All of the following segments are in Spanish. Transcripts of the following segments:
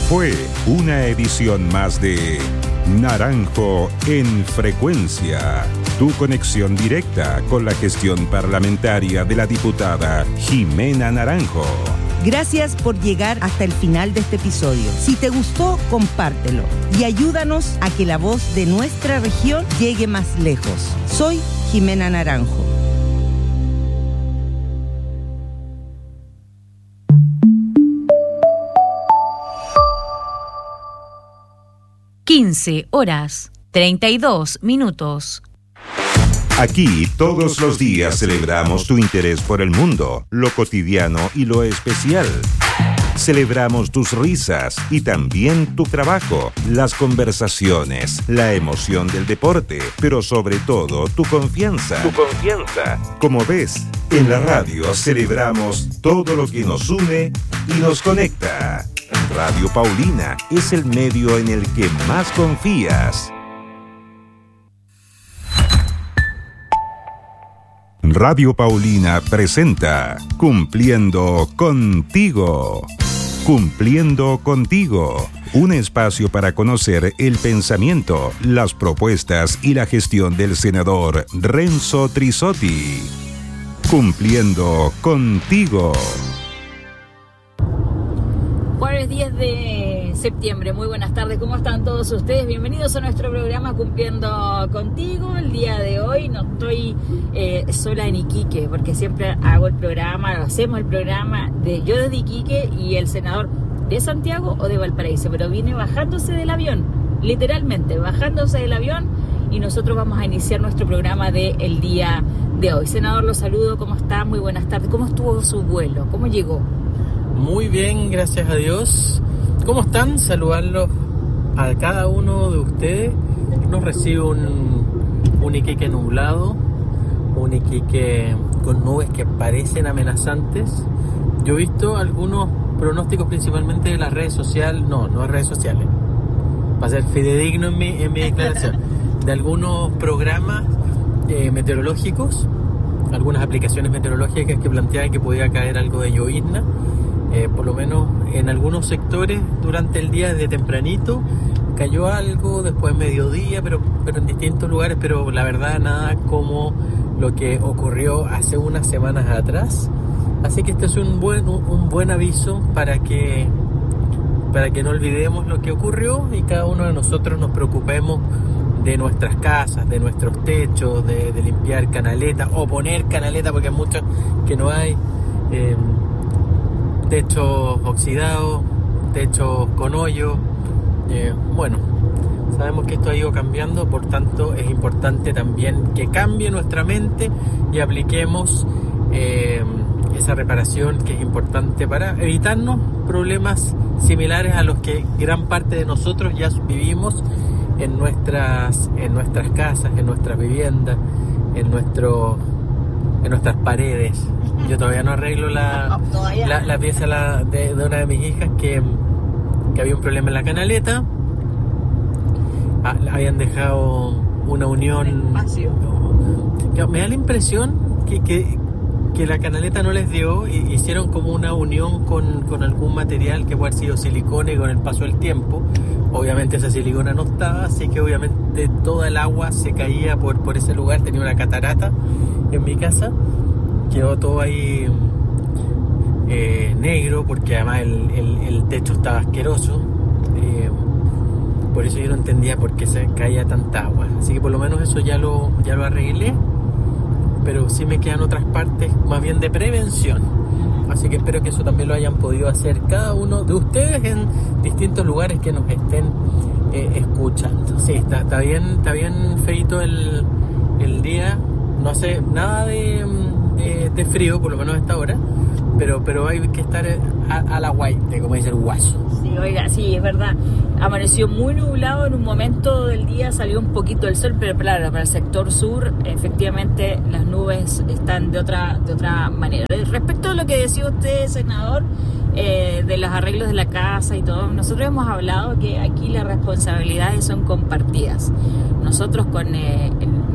Fue una edición más de Naranjo en Frecuencia, tu conexión directa con la gestión parlamentaria de la diputada Jimena Naranjo. Gracias por llegar hasta el final de este episodio. Si te gustó, compártelo y ayúdanos a que la voz de nuestra región llegue más lejos. Soy Jimena Naranjo. horas 32 minutos. Aquí todos los días celebramos tu interés por el mundo, lo cotidiano y lo especial. Celebramos tus risas y también tu trabajo, las conversaciones, la emoción del deporte, pero sobre todo tu confianza. Como ves, en la radio celebramos todo lo que nos une y nos conecta. Radio Paulina es el medio en el que más confías. Radio Paulina presenta Cumpliendo Contigo. Cumpliendo Contigo, un espacio para conocer el pensamiento, las propuestas y la gestión del senador Renzo Trisotti. Cumpliendo Contigo. Jueves 10 de septiembre, muy buenas tardes, ¿cómo están todos ustedes? Bienvenidos a nuestro programa Cumpliendo Contigo. El día de hoy no estoy sola en Iquique, porque siempre hacemos el programa yo desde Iquique y el senador de Santiago o de Valparaíso, pero viene bajándose del avión, literalmente bajándose del avión, y nosotros vamos a iniciar nuestro programa del día de hoy. Senador, lo saludo, ¿cómo está? Muy buenas tardes, ¿cómo estuvo su vuelo? ¿Cómo llegó? Muy bien, gracias a Dios. ¿Cómo están? Saludarlos a cada uno de ustedes. Nos recibe un Iquique nublado, un Iquique con nubes que parecen amenazantes. Yo he visto algunos pronósticos, principalmente de las redes sociales, no redes sociales, para ser fidedigno en mi declaración, de algunos programas meteorológicos, algunas aplicaciones meteorológicas que planteaban que podía caer algo de llovizna. Por lo menos en algunos sectores durante el día, desde tempranito cayó algo, después mediodía, pero en distintos lugares, pero la verdad nada como lo que ocurrió hace unas semanas atrás. Así que este es un buen aviso para que no olvidemos lo que ocurrió y cada uno de nosotros nos preocupemos de nuestras casas, de nuestros techos, de limpiar canaletas o poner canaletas, porque hay muchos que no hay. Techos oxidados, techos con hoyo. Sabemos que esto ha ido cambiando, por tanto es importante también que cambie nuestra mente y apliquemos esa reparación que es importante para evitarnos problemas similares a los que gran parte de nosotros ya vivimos en nuestras casas, en nuestras viviendas, en nuestras paredes. Yo todavía no arreglo la pieza de una de mis hijas que había un problema en la canaleta. Habían dejado una unión. Me da la impresión que la canaleta no les dio, y hicieron como una unión con algún material que puede haber sido silicona, y con el paso del tiempo obviamente esa silicona no estaba, así que obviamente toda el agua se caía por ese lugar. Tenía una catarata en mi casa, quedó todo ahí negro, porque además el techo estaba asqueroso. Por eso yo no entendía por qué se caía tanta agua. Así que por lo menos eso ya lo arreglé, pero sí me quedan otras partes más bien de prevención. Así que espero que eso también lo hayan podido hacer cada uno de ustedes en distintos lugares que nos estén escuchando. Sí, está bien feito el día. No hace nada de frío, por lo menos a esta hora, pero hay que estar a la guaite, como dice el guaso. Sí, oiga, sí, es verdad. Amaneció muy nublado, en un momento del día salió un poquito el sol, pero claro, para el sector sur, efectivamente, las nubes están de otra manera. Respecto a lo que decía usted, senador, de los arreglos de la casa y todo, nosotros hemos hablado que aquí las responsabilidades son compartidas. Nosotros con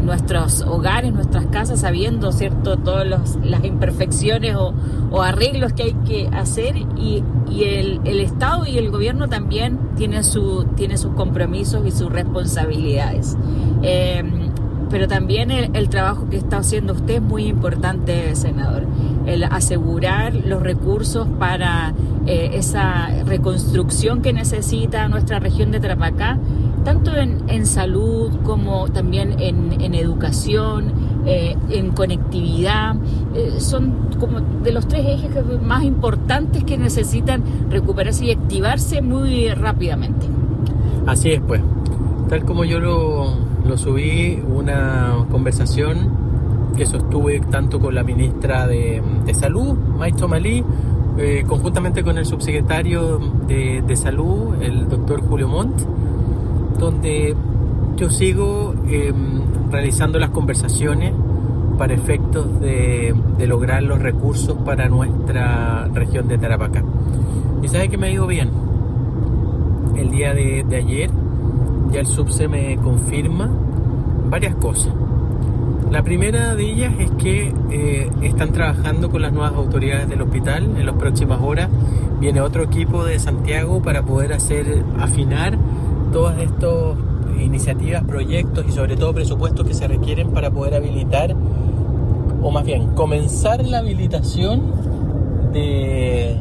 nuestros hogares, nuestras casas, sabiendo, ¿cierto?, todas las imperfecciones o arreglos que hay que hacer, y el Estado y el gobierno también tienen sus compromisos y sus responsabilidades. Pero también el trabajo que está haciendo usted es muy importante, senador. El asegurar los recursos para esa reconstrucción que necesita nuestra región de Tarapacá, tanto en salud como también en educación, en conectividad. Son como de los 3 ejes más importantes que necesitan recuperarse y activarse muy rápidamente. Así es, pues. Tal como yo lo subí, una conversación que sostuve tanto con la ministra de Salud, May Tomalí, conjuntamente con el subsecretario de Salud, el doctor Julio Montt, donde yo sigo realizando las conversaciones para efectos de lograr los recursos para nuestra región de Tarapacá. Y sabe que me ha ido bien. El día de ayer ya el subse me confirma varias cosas. La primera de ellas es que están trabajando con las nuevas autoridades del hospital. En las próximas horas viene otro equipo de Santiago para poder afinar todas estas iniciativas, proyectos y sobre todo presupuestos que se requieren para poder habilitar, o más bien comenzar la habilitación de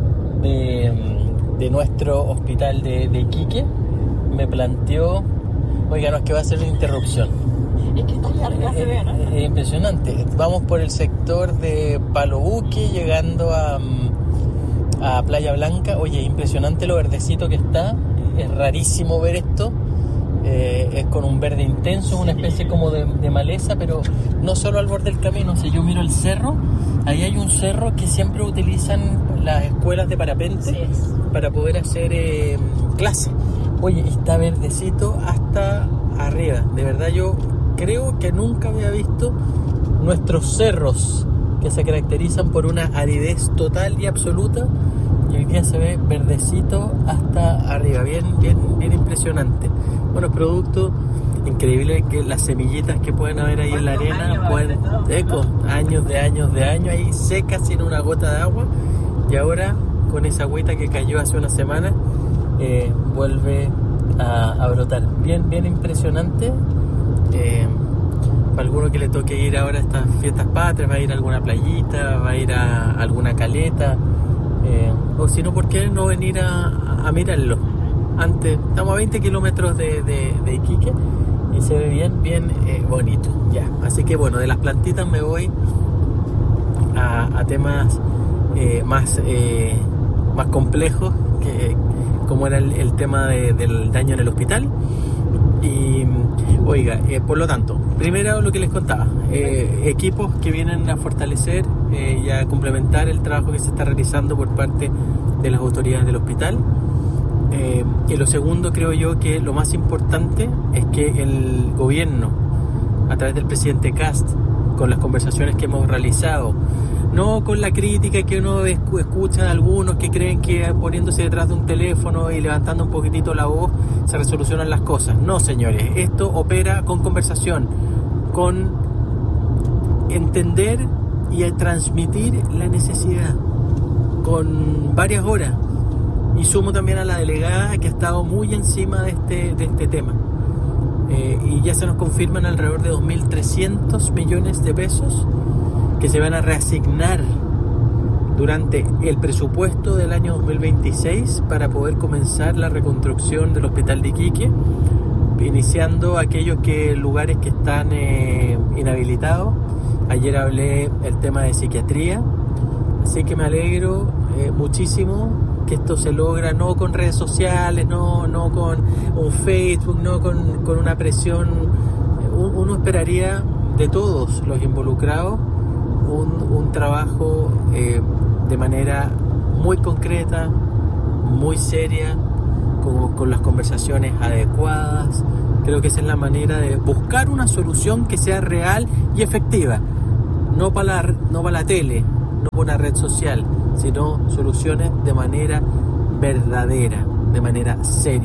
nuestro hospital de Iquique. Me planteó, oiga, no, es que va a ser una interrupción. Es que está larga, se ve, ¿no? Es impresionante. Vamos por el sector de Palo Buque, llegando a Playa Blanca. Oye, impresionante lo verdecito que está. Es rarísimo ver esto. Es con un verde intenso, una especie como de maleza, pero no solo al borde del camino. Si yo miro el cerro, ahí hay un cerro que siempre utilizan las escuelas de parapente para poder hacer clase. Oye, está verdecito hasta arriba. De verdad, yo creo que nunca había visto nuestros cerros, que se caracterizan por una aridez total y absoluta, y hoy día se ve verdecito hasta arriba. Bien impresionante. Bueno, producto increíble, que las semillitas que pueden haber ahí en la arena pueden años de años ahí secas sin una gota de agua, y ahora con esa agüita que cayó hace una semana vuelve a brotar. Bien impresionante. Para alguno que le toque ir ahora a estas fiestas patrias, va a ir a alguna playita, va a ir a alguna caleta, o si no, ¿por qué no venir a mirarlo? Antes, estamos a 20 kilómetros de Iquique y se ve bien bonito. Ya, así que bueno, de las plantitas me voy a temas más complejos, que como era el tema del daño en el hospital. Y oiga, por lo tanto, primero lo que les contaba, equipos que vienen a fortalecer y a complementar el trabajo que se está realizando por parte de las autoridades del hospital. Y lo segundo, creo yo que lo más importante es que el gobierno, a través del presidente Kast, con las conversaciones que hemos realizado, no con la crítica que uno escucha de algunos que creen que poniéndose detrás de un teléfono y levantando un poquitito la voz se resolucionan las cosas. No, señores, esto opera con conversación, con entender y transmitir la necesidad, con varias horas. Y sumo también a la delegada, que ha estado muy encima de este tema. Y ya se nos confirman alrededor de 2.300 millones de pesos que se van a reasignar durante el presupuesto del año 2026 para poder comenzar la reconstrucción del hospital de Iquique, iniciando aquellos lugares que están inhabilitados. Ayer hablé el tema de psiquiatría, así que me alegro muchísimo que esto se logra, no con redes sociales, no con un Facebook, no con una presión. Uno esperaría de todos los involucrados un trabajo de manera muy concreta, muy seria, con las conversaciones adecuadas. Creo que esa es la manera de buscar una solución que sea real y efectiva, no para la tele, no para una red social, sino soluciones de manera verdadera, de manera seria.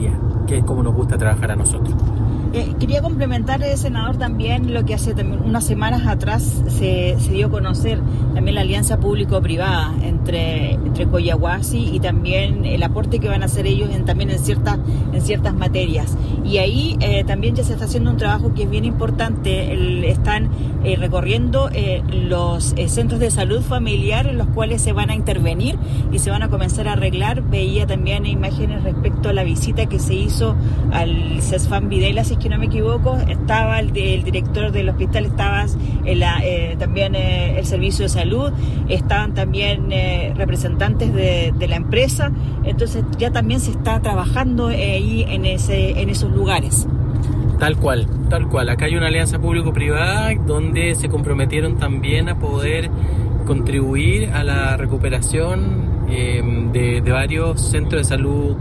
que es como nos gusta trabajar a nosotros. Quería complementar, senador, también lo que hace unas semanas atrás se dio a conocer también la alianza público-privada entre Collahuasi y también el aporte que van a hacer ellos también en ciertas materias. Y ahí también ya se está haciendo un trabajo que es bien importante. Están recorriendo los centros de salud familiar en los cuales se van a intervenir y se van a comenzar a arreglar. Veía también imágenes respecto a la visita que se hizo al CESFAM Videla, si es que no me equivoco. Estaba el director del hospital, estaba también el servicio de salud, estaban también representantes de la empresa. Entonces ya también se está trabajando ahí en esos lugares. Tal cual. Acá hay una alianza público-privada donde se comprometieron también a poder contribuir a la recuperación de varios centros de salud,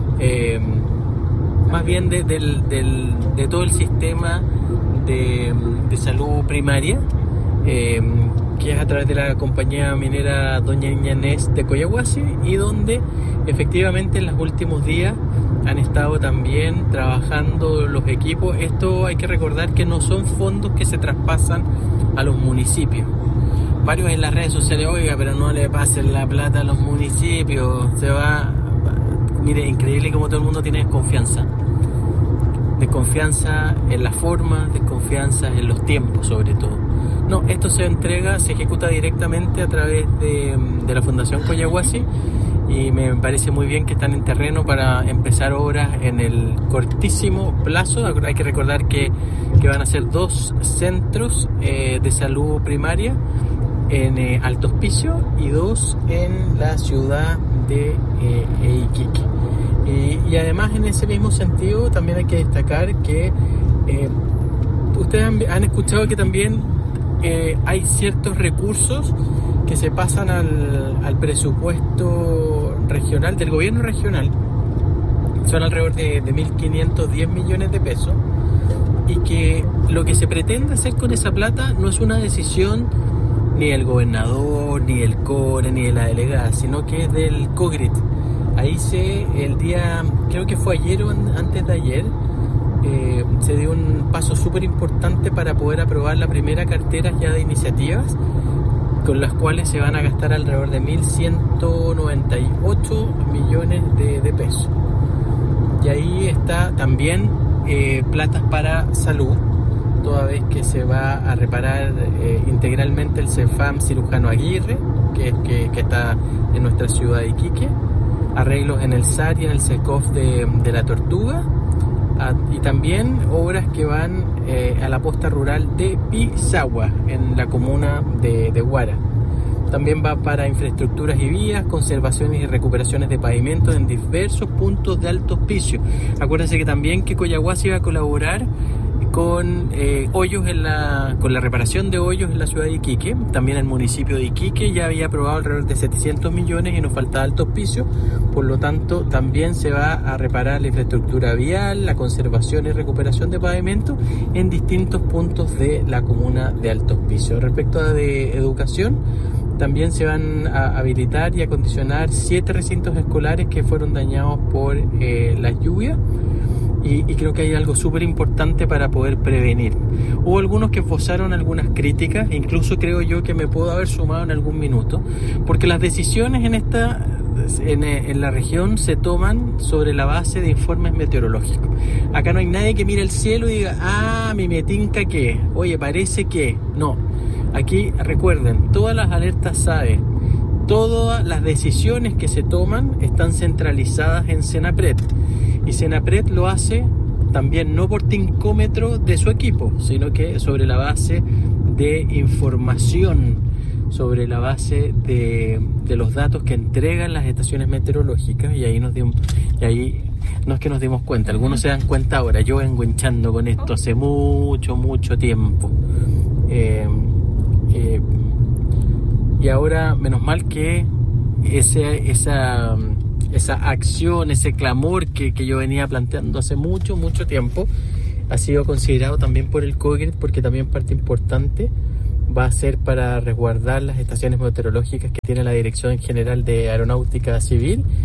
más bien de todo el sistema de salud primaria, que es a través de la compañía minera Doña Ñanés de Collahuasi, y donde efectivamente en los últimos días han estado también trabajando los equipos. Esto hay que recordar que no son fondos que se traspasan a los municipios. Varios en las redes sociales, oiga, pero no le pasen la plata a los municipios, se va. Mire, increíble como todo el mundo tiene desconfianza en la forma, desconfianza en los tiempos sobre todo. No, esto se ejecuta directamente a través de la Fundación Collahuasi, y me parece muy bien que están en terreno para empezar obras en el cortísimo plazo. Hay que recordar que van a ser 2 centros de salud primaria en Alto Hospicio y 2 en la ciudad de Iquique. Y además, en ese mismo sentido, también hay que destacar que ustedes han escuchado que también hay ciertos recursos que se pasan al presupuesto regional, del gobierno regional. Son alrededor de 1.510 millones de pesos, y que lo que se pretende hacer con esa plata no es una decisión ni del gobernador, ni del CORE, ni de la delegada, sino que es del COGRIT. Ahí el día, creo que fue ayer o antes de ayer, se dio un paso súper importante para poder aprobar la primera cartera ya de iniciativas, con las cuales se van a gastar alrededor de 1.198 millones de pesos. Y ahí está también platas para salud, toda vez que se va a reparar integralmente el CEFAM Cirujano Aguirre, que está en nuestra ciudad de Iquique, arreglos en el SAR y en el SECOF de La Tortuga, y también obras que van a la posta rural de Pisagua, en la comuna de Huara. También va para infraestructuras y vías, conservaciones y recuperaciones de pavimentos en diversos puntos de Alto Hospicio. Acuérdense que también que Collahuasi va a colaborar con hoyos con la reparación de hoyos en la ciudad de Iquique. También el municipio de Iquique ya había aprobado alrededor de 700 millones y nos falta Alto Hospicio. Por lo tanto, también se va a reparar la infraestructura vial, la conservación y recuperación de pavimentos en distintos puntos de la comuna de Alto Hospicio. Respecto a de educación, también se van a habilitar y acondicionar 7 recintos escolares que fueron dañados por las lluvias. Y creo que hay algo súper importante para poder prevenir. Hubo algunos que esbozaron algunas críticas, e incluso creo yo que me puedo haber sumado en algún minuto, porque las decisiones en la región se toman sobre la base de informes meteorológicos. Acá no hay nadie que mire el cielo y diga, me tinca que, oye, parece que. No, aquí recuerden, todas las alertas SAE, todas las decisiones que se toman están centralizadas en Senapred. Y Senapred lo hace también no por tincómetro de su equipo, sino que sobre la base de información, sobre la base de los datos que entregan las estaciones meteorológicas. Y ahí no es que nos dimos cuenta, algunos se dan cuenta ahora. Yo vengo hinchando con esto hace mucho tiempo, y ahora menos mal que esa acción, ese clamor que yo venía planteando hace mucho tiempo ha sido considerado también por el COGRIT, porque también parte importante va a ser para resguardar las estaciones meteorológicas que tiene la Dirección General de Aeronáutica Civil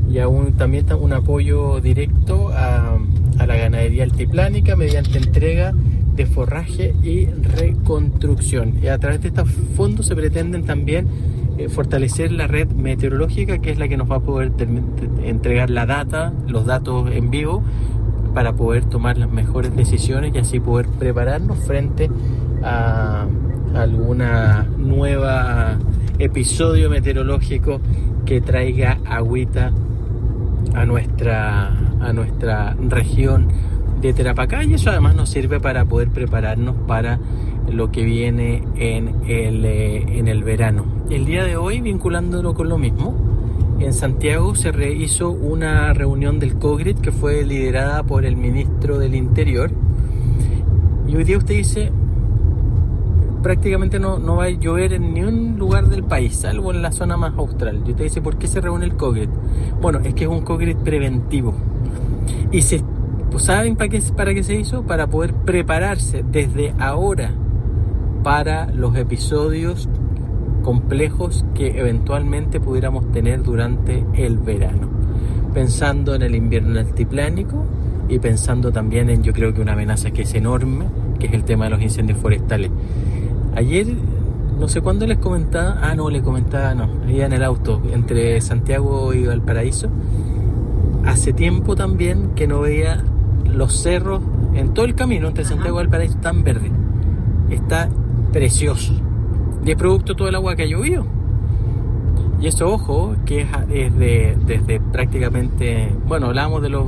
y aún también un apoyo directo a la ganadería altiplánica mediante entrega de forraje y reconstrucción. Y a través de estos fondos se pretenden también fortalecer la red meteorológica, que es la que nos va a poder entregar los datos en vivo, para poder tomar las mejores decisiones y así poder prepararnos frente a alguna nueva episodio meteorológico que traiga agüita a nuestra región de Tarapacá, y eso además nos sirve para poder prepararnos para lo que viene en el verano. El día de hoy, vinculándolo con lo mismo, en Santiago se hizo una reunión del COGRIT que fue liderada por el ministro del Interior, y hoy día usted dice prácticamente no va a llover en ni un lugar del país, salvo en la zona más austral. Y usted dice, ¿por qué se reúne el COGRIT? Bueno, es que es un COGRIT preventivo. Y ¿saben para qué se hizo? Para poder prepararse desde ahora para los episodios complejos que eventualmente pudiéramos tener durante el verano. Pensando en el invierno altiplánico y pensando también en, yo creo que una amenaza que es enorme, que es el tema de los incendios forestales. Ayer, no sé cuándo les comentaba, iba en el auto entre Santiago y Valparaíso. Hace tiempo también que no veía los cerros en todo el camino entre Santiago y Valparaíso tan verde. Está precioso. Y es producto todo el agua que ha llovido. Y eso, ojo, que es desde prácticamente, bueno, hablamos de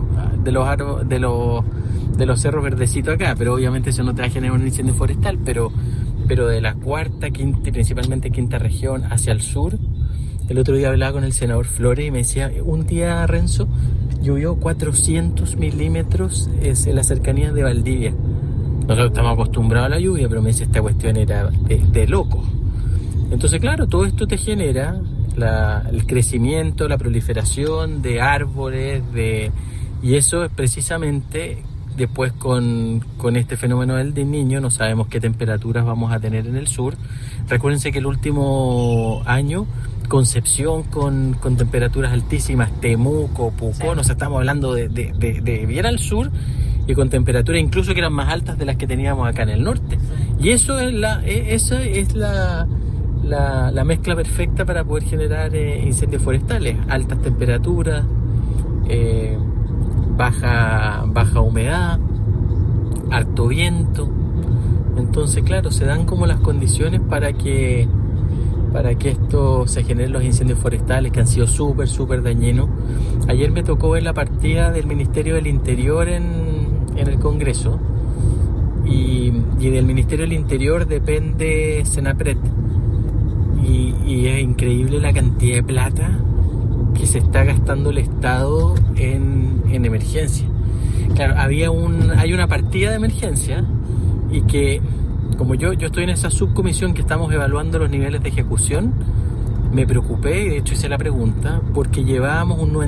los cerros verdecitos acá, pero obviamente eso no te va a generar un incendio forestal, pero de la cuarta, quinta y principalmente quinta región hacia el sur. El otro día hablaba con el senador Flores y me decía, un día, Renzo, llovió 400 milímetros en las cercanías de Valdivia. Nosotros estamos acostumbrados a la lluvia, pero me dice, esta cuestión era de loco. Entonces, claro, todo esto te genera el crecimiento, la proliferación de árboles, y eso es precisamente después con este fenómeno del Niño. No sabemos qué temperaturas vamos a tener en el sur. Recuérdense que el último año Concepción con temperaturas altísimas, Temuco, Pucón, o sea, estamos hablando de bien al sur, y con temperaturas incluso que eran más altas de las que teníamos acá en el norte. Y eso esa es la mezcla perfecta para poder generar incendios forestales: altas temperaturas, baja humedad, harto viento. Entonces, claro, se dan como las condiciones para que esto se generen los incendios forestales, que han sido súper dañinos. Ayer me tocó ver la partida del Ministerio del Interior en el Congreso, y del Ministerio del Interior depende Senapred, y es increíble la cantidad de plata que se está gastando el Estado en emergencia. Claro, hay una partida de emergencia, y que como yo estoy en esa subcomisión que estamos evaluando los niveles de ejecución, me preocupé y de hecho hice la pregunta, porque llevábamos un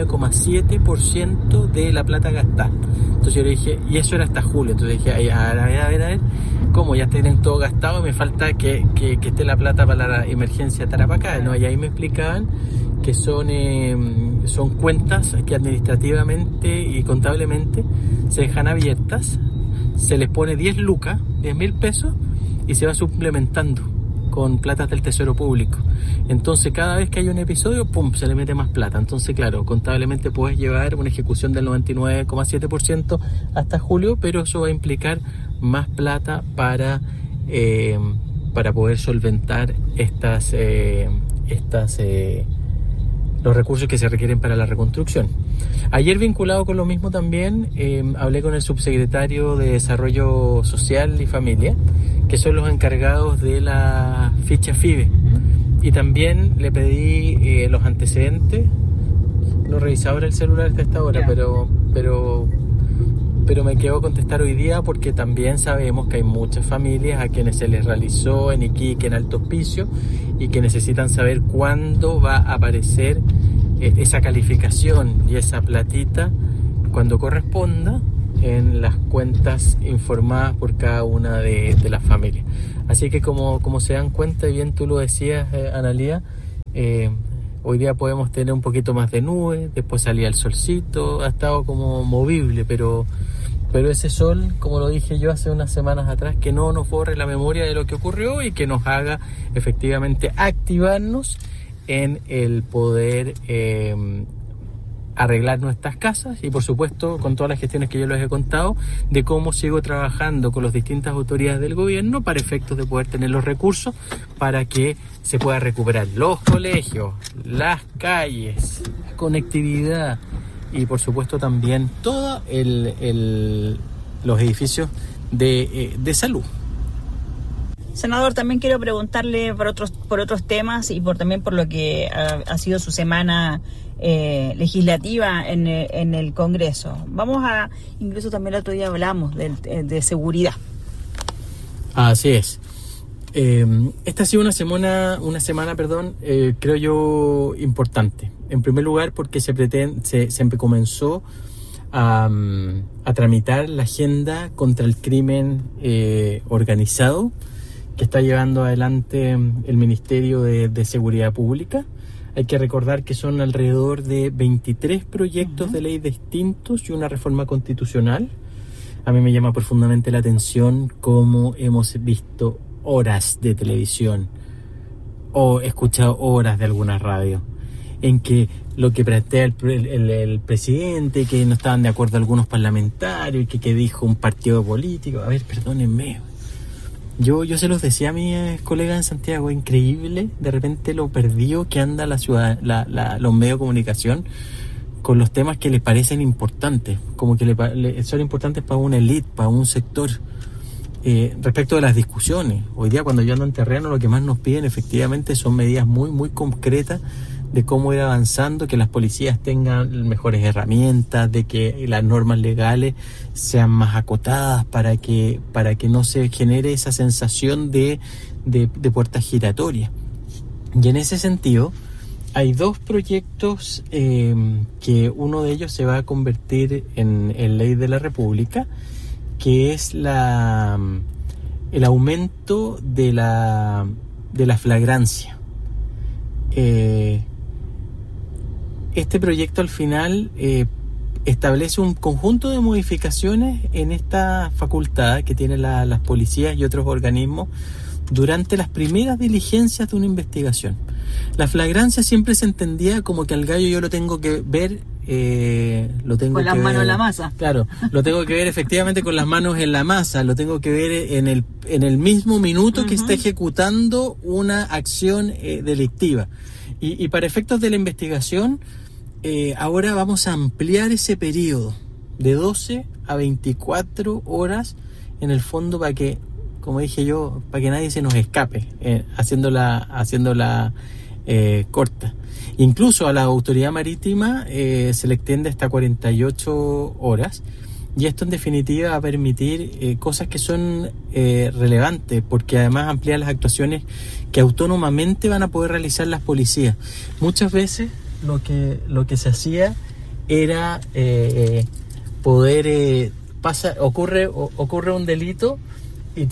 99,7% de la plata gastada. Entonces yo le dije, y eso era hasta julio, entonces dije, a ver, ¿cómo? Ya tienen todo gastado y me falta que esté la plata para la emergencia Tarapacá, ¿no? Y ahí me explicaban que son cuentas que administrativamente y contablemente se dejan abiertas, se les pone 10.000 pesos, y se va suplementando con platas del Tesoro Público. Entonces cada vez que hay un episodio, ¡pum!, se le mete más plata. Entonces, claro, contablemente puedes llevar una ejecución del 99,7% hasta julio, pero eso va a implicar más plata para poder solventar los recursos que se requieren para la reconstrucción. Ayer, vinculado con lo mismo también, hablé con el subsecretario de Desarrollo Social y Familia, que son los encargados de la ficha FIBE, y también le pedí los antecedentes. No revisaba ahora el celular hasta esta hora, pero me quedó contestar hoy día, porque también sabemos que hay muchas familias a quienes se les realizó en Iquique, en Alto Hospicio, y que necesitan saber cuándo va a aparecer esa calificación y esa platita, cuando corresponda, en las cuentas informadas por cada una de las familias. Así que como se dan cuenta, y bien tú lo decías, Analía, Hoy día podemos tener un poquito más de nube, después salía el solcito, ha estado como movible, pero ese sol, como lo dije yo hace unas semanas atrás, que no nos borre la memoria de lo que ocurrió y que nos haga efectivamente activarnos en el poder arreglar nuestras casas y por supuesto con todas las gestiones que yo les he contado de cómo sigo trabajando con las distintas autoridades del gobierno para efectos de poder tener los recursos para que se pueda recuperar los colegios, las calles, la conectividad y por supuesto también todos los edificios de salud. Senador, también quiero preguntarle por otros temas y también por lo que ha sido su semana legislativa en el Congreso. Incluso también el otro día hablamos de seguridad. Así es. Esta ha sido una semana, creo yo, importante. En primer lugar, porque se comenzó a tramitar la agenda contra el crimen organizado que está llevando adelante el Ministerio de Seguridad Pública. Hay que recordar que son alrededor de 23 proyectos de ley distintos y una reforma constitucional. A mí me llama profundamente la atención cómo hemos visto horas de televisión o escuchado horas de alguna radio en que lo que plantea el presidente, que no estaban de acuerdo algunos parlamentarios, y que dijo un partido político. A ver, perdónenme. Yo se los decía a mis colegas en Santiago, increíble de repente lo perdido que anda la ciudad, los medios de comunicación con los temas que les parecen importantes, como que son importantes para una élite, para un sector. Respecto de las discusiones, hoy día cuando yo ando en terreno lo que más nos piden efectivamente son medidas muy, muy concretas de cómo ir avanzando, que las policías tengan mejores herramientas, de que las normas legales sean más acotadas para que no se genere esa sensación de puertas giratorias. Y en ese sentido hay dos proyectos que uno de ellos se va a convertir en ley de la República, que es el aumento de la flagrancia. Este proyecto al final establece un conjunto de modificaciones en esta facultad que tienen las policías y otros organismos durante las primeras diligencias de una investigación. La flagrancia siempre se entendía como que al gallo yo lo tengo que ver, con las manos en la masa. Claro, lo tengo que ver efectivamente con las manos en la masa, lo tengo que ver en el mismo minuto que está ejecutando una acción delictiva. Y para efectos de la investigación, ahora vamos a ampliar ese periodo de 12 a 24 horas en el fondo para que, como dije yo, para que nadie se nos escape, haciéndola corta. Incluso a la autoridad marítima se le extiende hasta 48 horas y esto en definitiva va a permitir cosas que son relevantes, porque además amplía las actuaciones que autónomamente van a poder realizar las policías. Muchas veces lo que se hacía era poder ocurre un delito y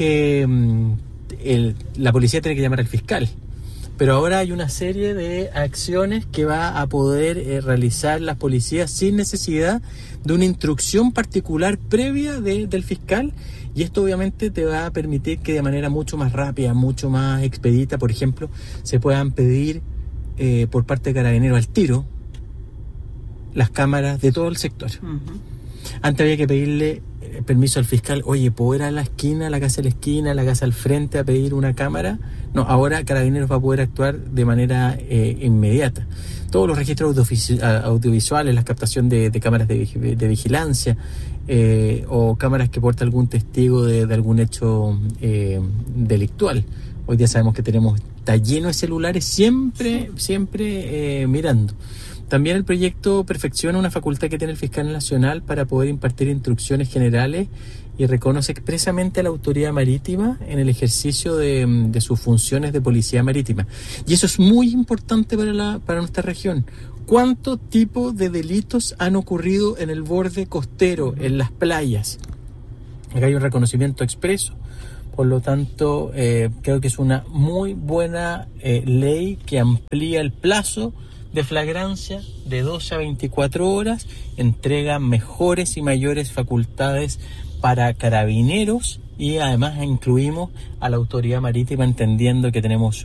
la policía tiene que llamar al fiscal. Pero ahora hay una serie de acciones que va a poder realizar las policías sin necesidad de una instrucción particular previa del fiscal, y esto obviamente te va a permitir que de manera mucho más rápida, mucho más expedita, por ejemplo, se puedan pedir por parte de Carabineros al tiro las cámaras de todo el sector. Antes había que pedirle permiso al fiscal, oye, ¿puedo ir a la esquina, la casa de la esquina, la casa al frente a pedir una cámara? No, ahora Carabineros va a poder actuar de manera inmediata. Todos los registros audiovisuales, la captación de cámaras de vigilancia o cámaras que porta algún testigo de algún hecho delictual. Hoy día sabemos que está lleno de celulares siempre mirando. También el proyecto perfecciona una facultad que tiene el fiscal nacional para poder impartir instrucciones generales y reconoce expresamente a la autoridad marítima en el ejercicio de sus funciones de policía marítima. Y eso es muy importante para nuestra región. ¿Cuántos tipos de delitos han ocurrido en el borde costero, en las playas? Acá hay un reconocimiento expreso. Por lo tanto, creo que es una muy buena ley que amplía el plazo de flagrancia de 12 a 24 horas, entrega mejores y mayores facultades para carabineros y además incluimos a la autoridad marítima, entendiendo que tenemos